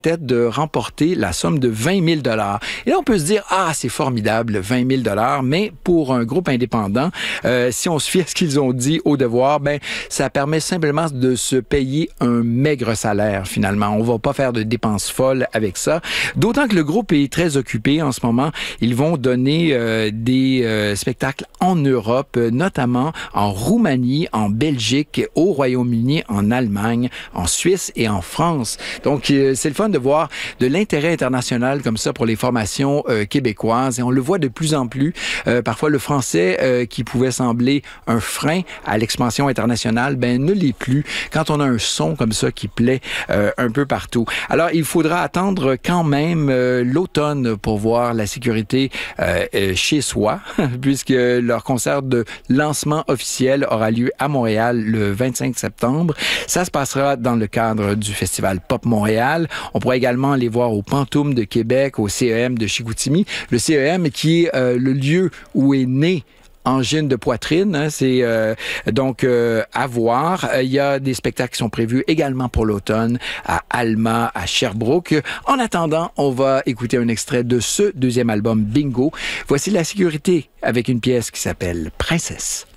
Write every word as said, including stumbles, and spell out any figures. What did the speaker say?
tête de remporter la somme de vingt mille dollars. Et là, on peut se dire, ah, c'est formidable, vingt mille dollars, mais pour un groupe indépendant, euh, si on se fie à ce qu'ils ont dit au devoir, ben, ça permet simplement de se payer un maigre salaire, finalement. On va pas faire de dépenses folles avec ça. D'autant que le groupe est très occupé en ce moment. Ils vont donner euh, des euh, spectacles en Europe, notamment en Roumanie, en Belgique, au Royaume-Uni, en Allemagne, en Suisse et en France. Donc, euh, c'est le fun de voir de l'intérêt international comme ça pour les formations euh, québécoises. Et on le voit de plus en plus. Euh, parfois, le français euh, qui pouvait sembler un frein à l'expansion internationale, ben ne l'est plus quand on a un son comme ça qui plaît euh, un peu partout. Alors, il faudra attendre quand même euh, l'automne pour voir la sécurité euh, euh, chez soi, puisque leur concert de lancement officiel aura lieu à Montréal le vingt-cinq septembre. Ça se passera dans le cadre du Festival Pop Montréal. On pourra également les voir au Pantoum de Québec, au C E M de Chicoutimi. Le C E M qui est euh, le lieu où est né angine de poitrine, hein, c'est euh, donc euh, à voir. Il y a des spectacles qui sont prévus également pour l'automne à Alma, à Sherbrooke. En attendant, on va écouter un extrait de ce deuxième album Bingo. Voici La Sécurité avec une pièce qui s'appelle Princesse.